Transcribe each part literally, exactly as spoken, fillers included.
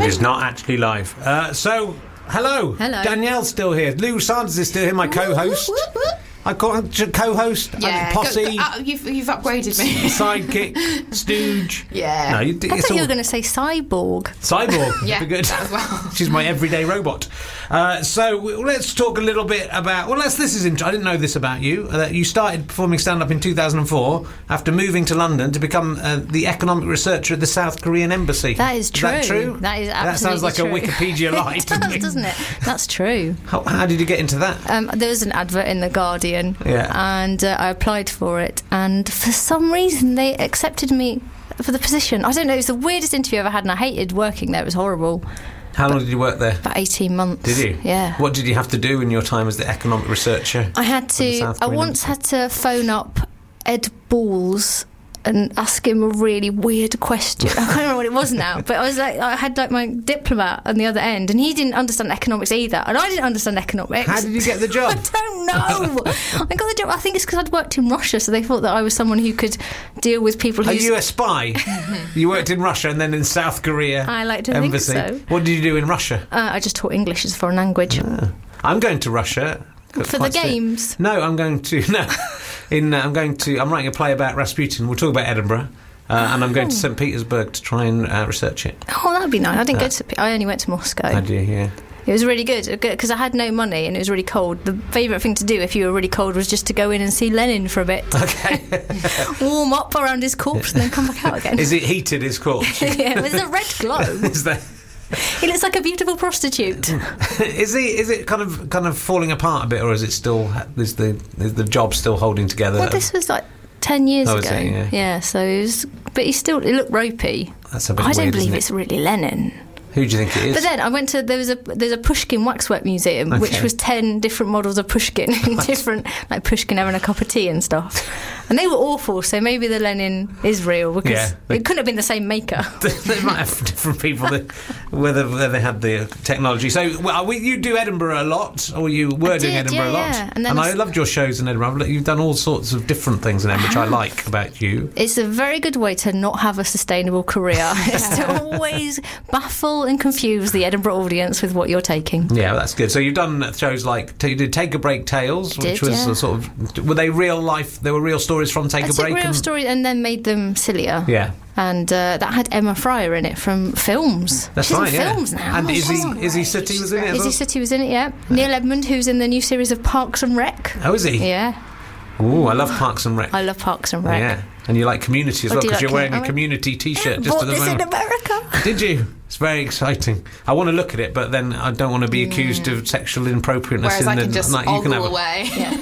It is not actually live. Uh, so, hello. Hello. Danielle's still here. Lou Sanders is still here, my co-host. Whoop, whoop, whoop. I call him co-host. Yeah, I posse. Go, go, uh, you've, you've upgraded me. Sidekick. Stooge. Yeah. No, you, I thought you were going to say cyborg. Cyborg. Yeah, Be good. that as well. She's my everyday robot. Uh, so w- let's talk a little bit about. Well, let's, this is. Int- I didn't know this about you. Uh, you started performing stand-up in two thousand four after moving to London to become uh, the economic researcher at the South Korean embassy. That is true. Is that true? That is absolutely That sounds like true. a Wikipedia lie It to does, me. doesn't it? That's true. How, how did you get into that? Um, there was an advert in The Guardian, Yeah. and uh, I applied for it, and for some reason they accepted me for the position. I don't know, it was the weirdest interview I've ever had, and I hated working there. It was horrible. How long did you work there? About eighteen months. Did you? Yeah. What did you have to do in your time as the economic researcher? I had for the to. South I Korean once embassy? had to phone up Ed Balls and ask him a really weird question. I can't remember what it was now, but I was like, I had like my diplomat on the other end, and he didn't understand economics either, and I didn't understand economics. How did you get the job? I don't know. I got the job. I think it's because I'd worked in Russia, so they thought that I was someone who could deal with people. Are who's... you a spy? You worked in Russia and then in South Korea. I like to embassy. think so. What did you do in Russia? Uh, I just taught English as a foreign language. Ah. I'm going to Russia. For the Quite soon. games? No, I'm going to. No, in uh, I'm going to. I'm writing a play about Rasputin. We'll talk about Edinburgh, uh, and I'm going to Saint Petersburg to try and uh, research it. Oh, that'd be nice. I didn't Uh, go to. I only went to Moscow. I do, yeah. It was really good because I had no money and it was really cold. The favourite thing to do if you were really cold was just to go in and see Lenin for a bit. Okay. Warm up around his corpse and then come back out again. Is it heated? His corpse? Yeah, there's a red glow. Is that? He looks like a beautiful prostitute. Is he? Is it kind of kind of falling apart a bit, or is it still? Is the is the job still holding together? Well, this was like ten years Oh, ago. is it? Yeah. so it was. But he still. It looked ropey. That's a bit I don't weird, believe isn't it? it's really Lenin. Who do you think it is? But then I went to there was a there's a Pushkin waxwork museum Okay. which was ten different models of Pushkin, different like Pushkin having a cup of tea and stuff, and they were awful. So maybe the Lenin is real because Yeah, they- it couldn't have been the same maker. They might have different people that, whether, whether they had the technology. So, well, we, you do Edinburgh a lot, or you were I doing did, Edinburgh yeah, a lot. yeah. And, And then I it's- loved your shows in Edinburgh. You've done all sorts of different things in Edinburgh, which I like about you. It's a very good way to not have a sustainable career. It's to always baffle and confuse the Edinburgh audience with what you're taking. Yeah, well, that's good. So you've done shows like you did Take a Break Tales, which Did, was yeah. a sort of were they real life? There were real stories from Take I a took Break. real and- story and then made them sillier. Yeah, And uh, that had Emma Fryer in it from films. that's She's right. in yeah, films now. and Oh, Izzy wow. Izzy City was in it as Izzy well. City was in it, yeah. Neil Edmond, who's in the new series of Parks and Rec. Oh, is he? Yeah, Ooh, I love Parks and Rec. I love Parks and Rec. Yeah, and you like Community as What well do you because like you're wearing Community? a Community T-shirt I just bought at the this moment. in America. Did you? It's very exciting. I want to look at it, but then I don't want to be accused of sexual inappropriateness. Whereas in I the can just night. ogle You can have a- away. Yeah.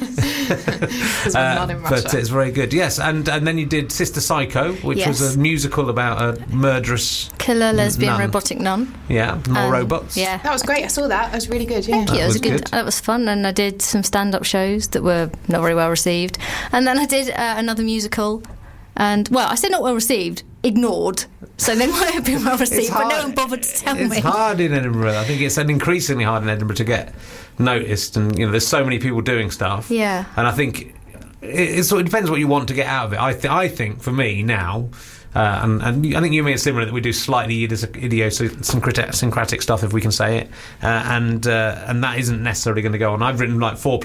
Because we're Uh, not in Russia. but it's very good. Yes, and and then you did Sister Psycho, which Yes. was a musical about a murderous. Killer lesbian Nun. robotic nun. Yeah, more Um, robots. Yeah. That was great. I saw that. That was really good. Yeah. Thank you. That It was, was a good, good. That was fun, and I did some stand-up shows that were not very well received, and then I did uh, another musical, and well, I said not well received, ignored. So they might have been well received, but no hard. one bothered to tell It's me. hard in Edinburgh. I think it's an increasingly hard in Edinburgh to get noticed, and you know, there's so many people doing stuff. Yeah. and I think it, it sort of depends what you want to get out of it. I th- I think for me now. Uh, and, and I think you and me are similar that we do slightly idiosyncratic stuff, if we can say it, uh, and uh, and that isn't necessarily going to go on. I've written like four